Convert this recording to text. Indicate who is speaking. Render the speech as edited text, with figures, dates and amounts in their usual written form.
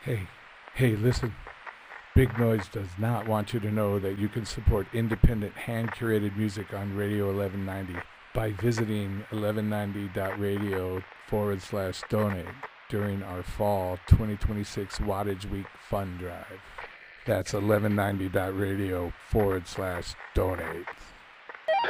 Speaker 1: Hey, listen. Big Noise does not want you to know that you can support independent, hand-curated music on Radio 1190 by visiting 1190.radio/donate during our fall 2026 Wattage Week Fund Drive. That's 1190.radio/donate.